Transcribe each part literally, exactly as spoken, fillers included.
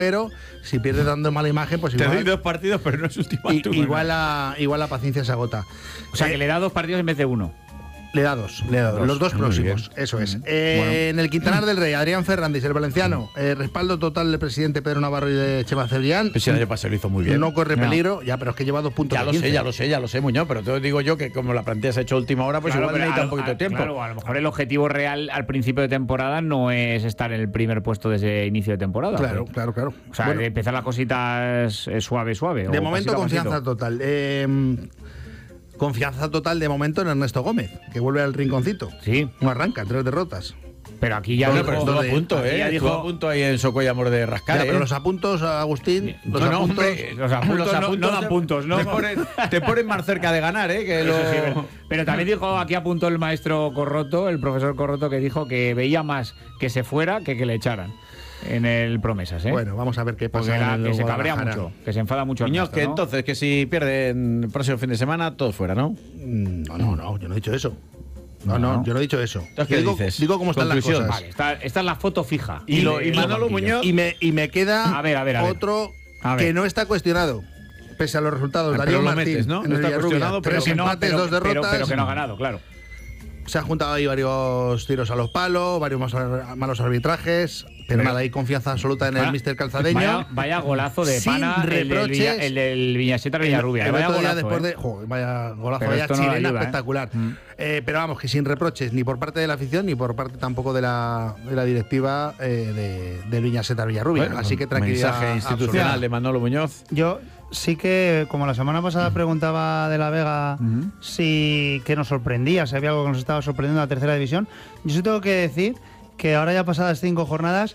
pero si pierdes dando mala imagen, pues igual... Te doy dos partidos, pero no es ultimátum. Igual la, igual la paciencia se agota. O sea, eh, que le da dos partidos en vez de uno. Le da dos, le da dos, Dos. los dos Muy próximos, bien. eso es. Ujú. Eh, Bueno. En el Quintanar del Rey, Adrián Fernández, el valenciano, eh, respaldo total del presidente Pedro Navarro y de Chema Cebrián. Pues si el año pasado lo hizo muy bien. No corre No. peligro, ya, pero es que lleva dos puntos Ya de lo quince. sé, ya lo sé, ya lo sé, Muñoz, pero te digo yo que como la plantilla se ha hecho a última hora, pues Claro, igual pero necesita a- un poquito a- de tiempo. Claro, a lo mejor el objetivo real al principio de temporada no es estar en el primer puesto desde inicio de temporada. Claro, ¿sí? claro, claro. O sea, Bueno, de empezar las cositas eh, suave, suave. de o momento, pasito a confianza pasito. total. Eh, confianza total de momento en Ernesto Gómez, que vuelve al rinconcito. Sí. No arranca, tres derrotas. Pero aquí ya Bueno, dijo, pero estuvo a punto, aquí ¿eh? ya Estuvo dijo- a punto ahí en Soco y Amor de rascar, Ya, ¿eh? pero los apuntos, Agustín, los No, no, apuntos... hombre, los apuntos no- no dan te- puntos, ¿no? Te ponen, te ponen más cerca de ganar, ¿eh? Que lo... Eso sí, pero, pero también dijo, aquí apuntó el maestro Corroto, el profesor Corroto, que dijo que veía más que se fuera que que le echaran en el Promesas, ¿eh? Bueno, vamos a ver qué pasa. Porque era- en el que se cabrea Guadalajara. mucho, que se enfada mucho. Muñoz, Ernesto, que ¿no? entonces, que si pierden el próximo fin de semana, todos fuera, ¿no? Mm, No, no, no, yo no he dicho eso. No, No, no, no. yo no he dicho eso. Entonces, Yo ¿qué digo, dices? digo cómo están las Conclusión. cosas. Vale, está- esta es la foto fija. Y lo- y de- Manolo los banquillos. Muñoz- Y me, y me queda A ver, a ver, a ver. otro A ver. que no está cuestionado, pese a los resultados. Ah, Darío pero lo Martín, metes, ¿no? en No el está Villarrubia. cuestionado, pero Tres que no, empates, pero- dos pero- derrotas. pero que no ha ganado, claro. Se han juntado ahí varios tiros a los palos, varios mas- malos arbitrajes, pero nada, hay confianza absoluta en el Ah, mister Calzadeño. Vaya, vaya golazo de Sin pana el del, reproches. Villa- el del Viñaseta Villarrubia. El vaya otro día golazo, después ¿eh? de. Joder, vaya golazo, Pero vaya esto no le chilena ayuda, ¿eh? espectacular. Mm. Eh, pero vamos, que sin reproches, ni por parte de la afición, ni por parte tampoco de la, de la directiva eh, de, de Viñaseta Villarrubia. Bueno, Así que tranquilidad. mensaje institucional absoluta. de Manolo Muñoz. Yo sí que, como la semana pasada preguntaba de la Vega Ujú. si que nos sorprendía, si había algo que nos estaba sorprendiendo en la tercera división, yo sí tengo que decir que ahora ya pasadas cinco jornadas,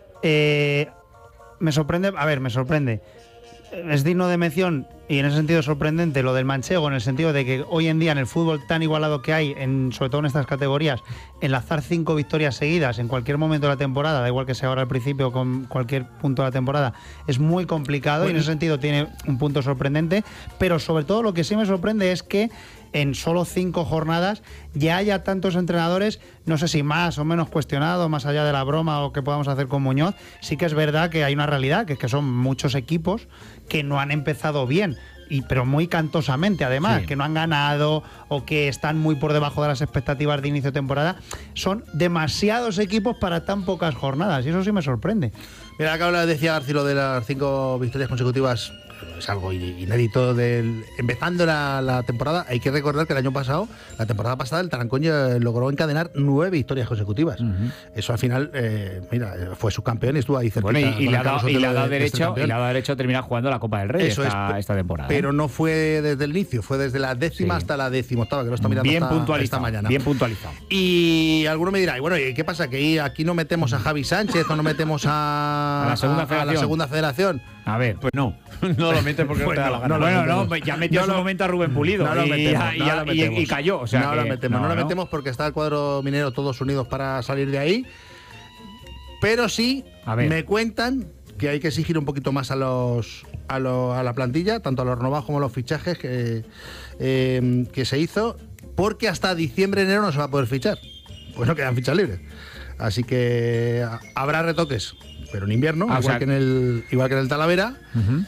eh, me sorprende, a ver, me sorprende. Es digno de mención y en ese sentido sorprendente lo del manchego, en el sentido de que hoy en día en el fútbol tan igualado que hay, en, sobre todo en estas categorías, enlazar cinco victorias seguidas en cualquier momento de la temporada, da igual que sea ahora al principio o con cualquier punto de la temporada, es muy complicado y en ese sentido tiene un punto sorprendente, pero sobre todo lo que sí me sorprende es que en solo cinco jornadas ya haya tantos entrenadores, no sé si más o menos cuestionados, más allá de la broma o que podamos hacer con Muñoz. Sí que es verdad que hay una realidad, que es que son muchos equipos que no han empezado bien, y pero muy cantosamente además, Sí. que no han ganado o que están muy por debajo de las expectativas de inicio de temporada. Son demasiados equipos para tan pocas jornadas y eso sí me sorprende. Mira, acá ahora decía García lo de las cinco victorias consecutivas. Es algo inédito del empezando la, la temporada. Hay que recordar que el año pasado, la temporada pasada, el Tarancón ya logró encadenar nueve victorias consecutivas. Ujú. Eso al final, eh, mira, fue subcampeón y estuvo ahí cerquita. Bueno, y, y con le el ha dado, Carlos y le ha Sotelo dado de- de ser derecho, y campeón. le ha dado derecho a terminar jugando la Copa del Rey Eso esta, es, esta temporada. Pero ¿eh? no fue desde el inicio, fue desde la décima Sí. hasta la decimoctava, que lo está mirando bien esta, puntualizado, esta mañana. bien puntualizado. Y alguno me dirá, y bueno, ¿y qué pasa? ¿Que ahí- aquí no metemos a Javi Sánchez o no metemos a, A la segunda a- a federación. la segunda federación? A ver. Pues no, no lo metes porque no te da la gana. no lo bueno, metemos. no, ya metió No en su lo- momento a Rubén Pulido No lo y, metemos, y- no lo y- metemos. y cayó. O sea no que- lo metemos, no, no, lo no. metemos porque está el cuadro minero todos unidos para salir de ahí. Pero sí, A ver. me cuentan que hay que exigir un poquito más a los a, lo- a la plantilla, tanto a los renovados como a los fichajes que, eh, que se hizo, porque hasta diciembre, enero no se va a poder fichar. Pues no quedan fichas libres. Así que a- habrá retoques, pero en invierno, Ah, o igual, sea- que en el, igual que en el Talavera. Ujú.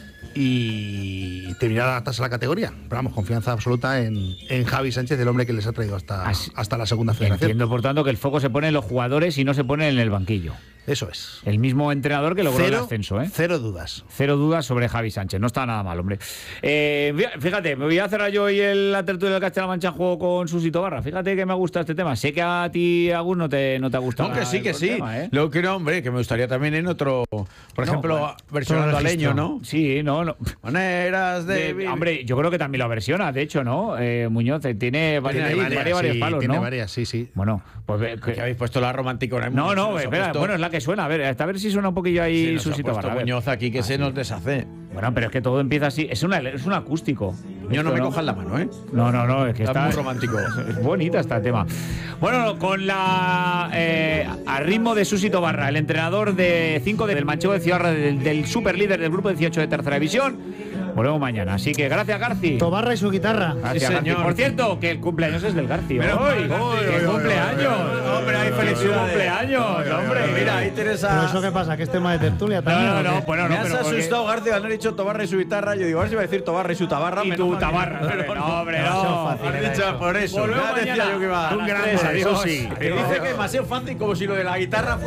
Y terminar de adaptarse a la categoría. Pero vamos, confianza absoluta en, en Javi Sánchez, el hombre que les ha traído hasta, Así- hasta la segunda federación. Entiendo, por tanto, que el foco se pone en los jugadores y no se pone en el banquillo. Eso es. El mismo entrenador que logró el Cero, ascenso, ¿eh? cero dudas. Cero dudas sobre Javi Sánchez. No está nada mal, hombre. Eh, fíjate, me voy a cerrar yo hoy el, la tertulia del Castilla-La Mancha en juego con Susito Barra. Fíjate que me gusta este tema. Sé que a ti, Agus, no te, no te ha gustado. No, que sí, el que sí. tema, ¿eh? Lo que no, hombre, que me gustaría también en otro, por No, ejemplo, bueno, versionando todo a registro. Leño, ¿no? Sí, no, no. Maneras de... De- vivir. hombre, yo creo que también lo versiona, de hecho, ¿no? Eh, Muñoz eh, tiene varios, Tiene varios, varias, varios sí, palos, tiene ¿no? varias, sí, sí. Bueno, pues ve- Que habéis puesto la romanticona. no, no, Nos ha espera, puesto- bueno, es la que suena. A ver, hasta a ver si suena un poquillo sí, ahí nos ha Susito puesto Barra. a ver. Muñoz aquí que Ah, se sí. nos deshace. Bueno, pero es que todo empieza así. Es, una, es un acústico. Yo no Esto me cojas la mano, ¿eh? No, no, no, es que Está está muy romántico. Es, es bonita este tema. Bueno, con la eh, a ritmo de Susito Barra, el entrenador de cinco del Manchego de Ciudad del, del super líder del grupo dieciocho de tercera división. Volvemos mañana. Así que gracias, Garci. Tobarra y su guitarra. Gracias, Sí, Garci. señor. Por cierto, que el cumpleaños es del Garci. Menos Hoy. mal, Garci. ¡Qué Hoy, hoy, cumpleaños! Hombre, hay ¡Qué felicidades. cumpleaños, hombre! Mira, ahí tienes ¿Pero a. eso qué pasa? ¿Que es tema de tertulia No, también? no, o no, qué? bueno, Me no, has pero porque- asustado, García, al haber dicho Tobarra y su guitarra. Yo digo, a ver si va a decir Tobarra y su tabarra. Y menos tu mal que- tabarra. Pero No, hombre, demasiado no. fácil. Has era dicho eso. por eso. Volvemos Ya decía mañana. yo que iba. Un a las grande, tres, adiós. eso sí. Que dice que es demasiado fácil como si lo de la guitarra fuera.